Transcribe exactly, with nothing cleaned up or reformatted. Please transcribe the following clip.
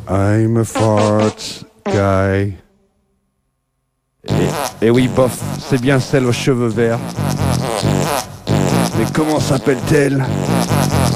I'm a fart guy. Et, et oui, bof, c'est bien celle aux cheveux verts. Mais comment s'appelle-t-elle?